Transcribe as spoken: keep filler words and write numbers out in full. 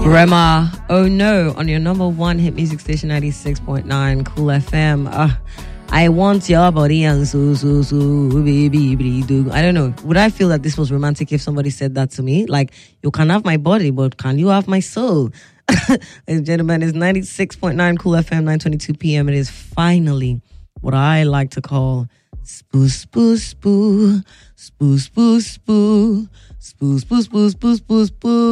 Rema, oh no, on your number one hit music station ninety-six point nine Cool F M. Uh, I want your body and so, so, so, baby, baby, do. I don't know. Would I feel that this was romantic if somebody said that to me? Like, you can have my body, but can you have my soul? Ladies and gentlemen, it's ninety-six point nine Cool F M, nine twenty-two p.m. It is finally what I like to call spoo, spoo, spoo, spoo, spoo, spoo, spoo, spoo, spoo, spoo, spoo, spoo, spoo.